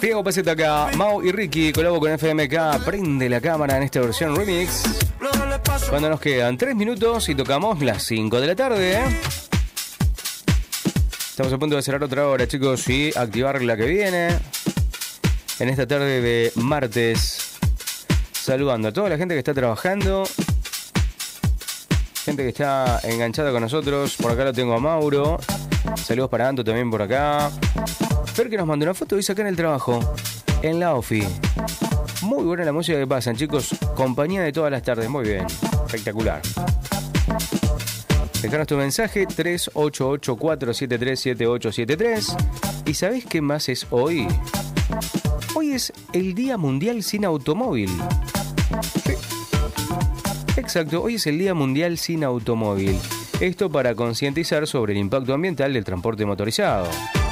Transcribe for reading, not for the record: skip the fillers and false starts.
Diego Paceta acá, Mau y Ricky, colabo con FMK, prende la cámara en esta versión remix. Cuando nos quedan 3 minutos y tocamos las 5 de la tarde. Estamos a punto de cerrar otra hora, chicos, y activar la que viene. En esta tarde de martes, saludando a toda la gente que está trabajando. Gente que está enganchada con nosotros. Por acá lo tengo a Mauro. Saludos para Anto también por acá. Fer que nos mandó una foto, dice acá en el trabajo, en la OFI. Muy buena la música que pasan, chicos. Compañía de todas las tardes, muy bien. Espectacular. Dejanos tu mensaje 3884737873. ¿Y sabés qué más es hoy? Hoy es el Día Mundial Sin Automóvil. Sí. Exacto, hoy es el Día Mundial Sin Automóvil. Esto para concientizar sobre el impacto ambiental del transporte motorizado.